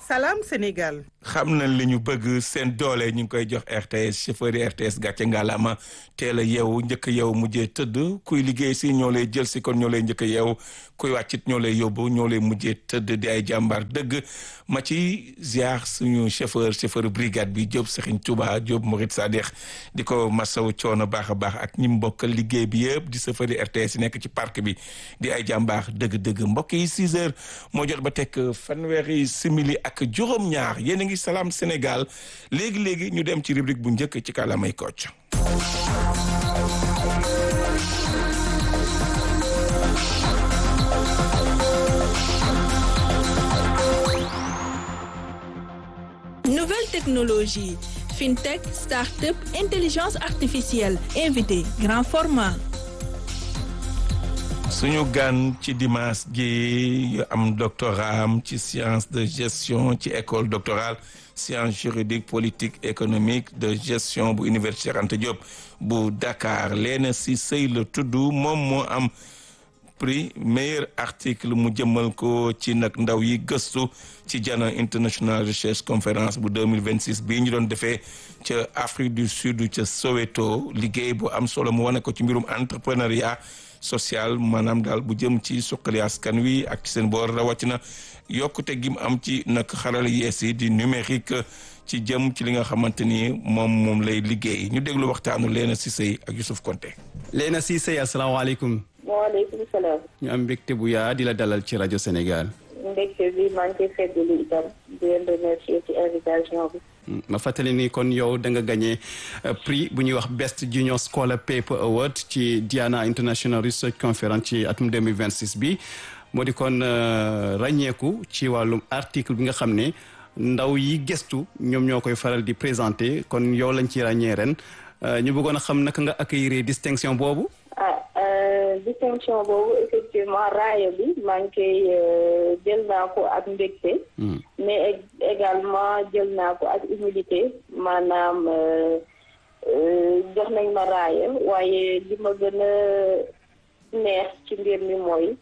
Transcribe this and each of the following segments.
Salam Sénégal. xam nañ li ñu bëgg seen doole ñu ngi koy jox RTS chauffeur yi RTS gàcce ngalaama teel a yeewu njëkk a yeewu mujjee tëdd kuy liggéey si ñoo lay jël si kon ñoo lay njëkk a yeewu kuy wàccit ñoo lay yóbbu ñoo lay mujjee tëdd di ay jàmbaar dëgg ma ci ziar suñu chauffeur brigade bi Diop Serigne Touba Diop Mourid Sadikh di ko masaw coono baax a baax ak ñi mbokkal liggéey bi yëpp di chauffeur yi RTS yi nekk ci parc bi di ay jàmbaar dëgg-dëgg mbokk yi 6 heures moo jot ba tekk fanweeri simili ak juróom-ñaar yéen a ngi Salam Sénégal léegi-léegi ñu dem ci rubrique bu njëkk ci kàllaamay Kocc. Nouvelle technologie, fintech, start-up, intelligence artificielle, invité, grand format. suñu gan ci dimanche gi am doctorat am ci science de gestion ci école doctorale science juridique politique économique de gestion bu université Anta Diop bu Dakar Léna Cissé la tudd moom moo am prix meilleur article mu jëmmal ko ci nag ndaw yi gëstu ci Jana International Research Conference bu 2026 bii ñu doon defee ca Afrique du Sud ca Soweto liggéey bu am solo mu wane ko ci mbirum entrepreneuriat social maanaam daal bu jëm ci suqali askan wi ak ci seen boor rawatina yokkute gi mu am ci nag xarala yees yi di numérique ci jëm ci li nga xamante ni moom lay liggéey ñu déglu waxtaanu Léna Cissé ak Youssouf Konté. Léna Cissé asalaamaaleykum. waaleykum salaam. ñu am mbégte bu yaa di la dalal ci rajo Sénégal. mbégte bi maa ngi koy fàttali itam di leen remercier ci invitation bi. ma fàttali ni kon yow da nga gagné prix bu ñuy wax Best Junior Scholar Paper Award ci Diana International Research Conference ci atum 2026 bi moo di kon ràññeeku ci wàllum article bi nga xam ne ndaw yi gëstu ñoom ñoo koy faral di présenté kon yow lañ ci ràññee ren ñu bëggoon a xam naka nga accueillir distinction boobu. Distinction boobu effectivement raaya bi maa ngi koy jël naa ko ak mbégte. mais également jël naa ko ak humilité maanaam jox nañ ma raaya waaye li ma gën a neex ci mbir mi mooy.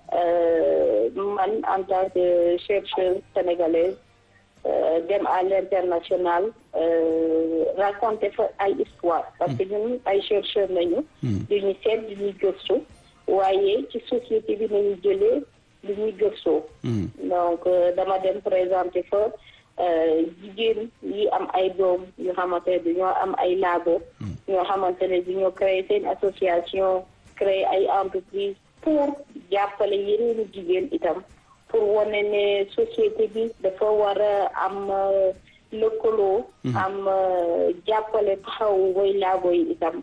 man en tant que chercheuse sénégalaise dem à l'international raconter fa ay histoire parce que ñun ay chercheurs nañu. duñu seet duñuy gëstu waaye ci société bi nañu jëlee lu ñuy gëstoo. donc dama dem présenter fa jigéen yi am ay doom yoo xamante ne dañoo am ay labo. ñoo xamante ne dañoo créer seen association créer ay entreprise pour jàppale yeneen jigéen itam pour wane ne société bi dafa war a am lëkkaloo. am jàppale taxaw way labo yi itam.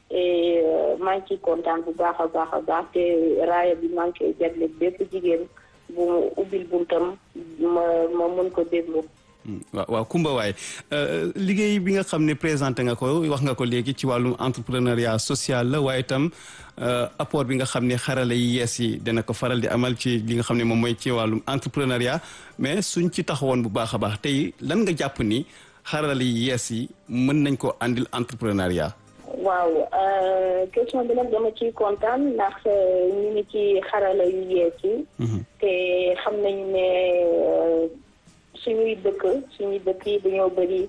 maa ngi ciy kontaan bu baax a baax te raaya bi maa ngi koy jagle bépp jigéen bu mu ubbil buntam ma mën ko déglu. waaw Kumba waay liggéey bi nga xam ne présenté nga ko wax nga ko léegi ci wàllum entrepreneuriat social la waaye itam apport bi nga xam ne xarala yi yees yi dana ko faral di amal ci li nga xam ne moom mooy ci wàllum entrepreneuriat mais suñ ci taxawoon bu baax a baax tey lan nga jàpp ni xarala yi yees yi mën nañ ko andil entrepreneuriat. waaw question bi nag dama ciy kontaan ndax ñu ngi ci xarala yu yees yi. te xam nañu ne suñuy dëkk yi dañoo bëri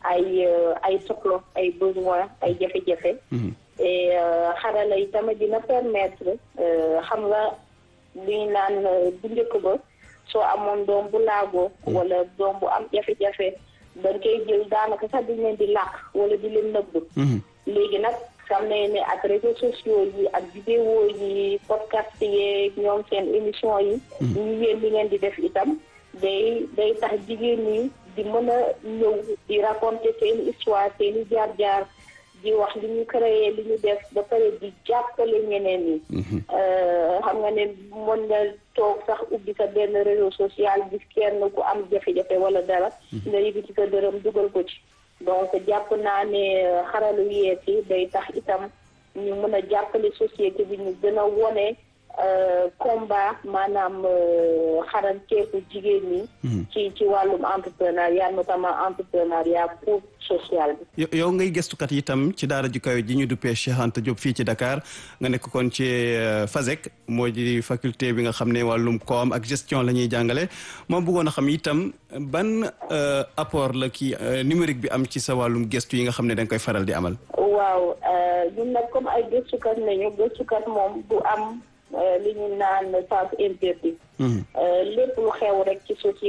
ay soxla ay besoin ay jafe-jafe. et xarala yi tamit dina permettre xam nga li ñu naan bu njëkk ba soo amoon doom bu laagoo. wala doom bu am jafe-jafe dañ koy jël daanaka sax dañ leen di làkk wala di leen nëbb. léegi nag xam nañ ne ak réseaux sociaux yi ak vidéo yi podcast yi ñoom seen émission yi. ñu yéen li ngeen di def itam day tax jigéen ñi di mën a ñëw di raconter seen histoire seen i jaar-jaar di wax li ñu créé li ñu def ba pare di jàppale ñeneen ñi. xam nga ne mën nga toog sax ubbi sa benn réseau social gis kenn ku am jafe-jafe wala dara. nga yëgati sa dërëm dugal ko ci. donc jàpp naa ne xaralu yees yi day tax itam ñu mën a jàppale société bi ñu gën a wone combat maanaam xarañteefu jigéen ñi ci wàllum entrepreneuriat notamment entrepreneuriat pour social bi. yow ngay gëstukat itam ci daara ju kawe ji ñu duppee Cheikh Anta Diop fii ci Dakar nga nekk kon ci FASEG moo di faculté bi nga xam ne wàllum koom ak gestion la ñuy jàngale moom bëggoon a xam itam ban apport la kii numérique bi am ci sa wàllum gëstu yi nga xam ne da nga koy faral di amal. waaw ñun nag comme ay gëstukat nañu gëstukat moom du am li ñu naan sens interdit. lépp lu xew rek ci société